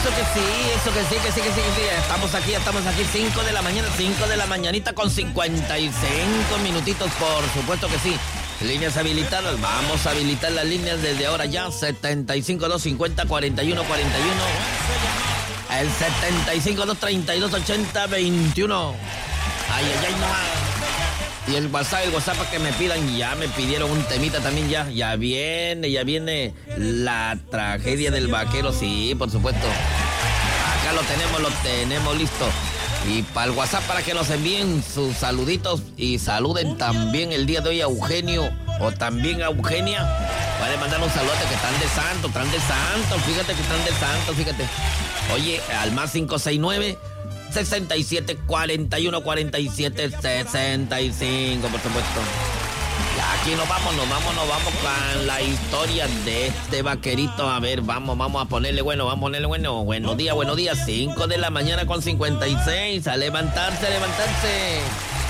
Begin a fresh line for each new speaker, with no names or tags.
sí. Estamos aquí, 5 de la mañana, 5 de la mañanita con 55 minutitos, por supuesto que sí. Líneas habilitadas, vamos a habilitar las líneas desde ahora ya, 75 250 41 41. El 75 232 80 21. Ay, no. Y el WhatsApp para que me pidan, ya me pidieron un temita también ya. Ya viene la tragedia del vaquero, sí, por supuesto. Acá lo tenemos listo. Y para el WhatsApp para que nos envíen sus saluditos y saluden también el día de hoy a Eugenio o también a Eugenia. Pueden mandar un saludo que están de santo, fíjate que están de santo, fíjate. Oye, al más 569 67 41 47 65, por supuesto. Y aquí nos vamos con la historia de este vaquerito. A ver, vamos a ponerle bueno. Buenos días, 5 de la mañana con 56. A levantarse.